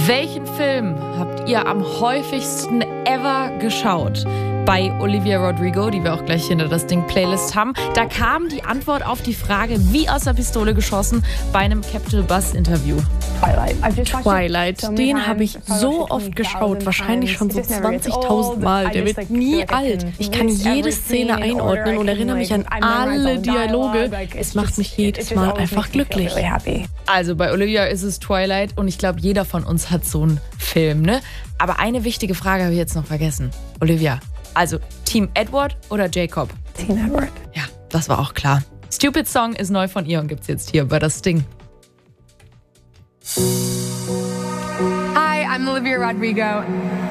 Welchen Film habt ihr am häufigsten ever geschaut? Bei Olivia Rodrigo, die wir auch gleich hinter das Ding Playlist haben, da kam die Antwort auf die Frage wie aus der Pistole geschossen bei einem Capital Buzz Interview. Twilight, den habe ich so oft geschaut, wahrscheinlich schon so 20.000 Mal. Der wird nie alt. Ich kann jede Szene einordnen und erinnere mich an alle Dialoge. Es macht mich jedes Mal einfach glücklich. Also bei Olivia ist es Twilight und ich glaube, jeder von uns hat so einen Film, ne? Aber eine wichtige Frage habe ich jetzt noch vergessen. Olivia, also Team Edward oder Jacob? Team Edward. Ja, das war auch klar. Stupid Song ist neu von ihr und gibt's jetzt hier bei das Ding. Hi, I'm Olivia Rodrigo.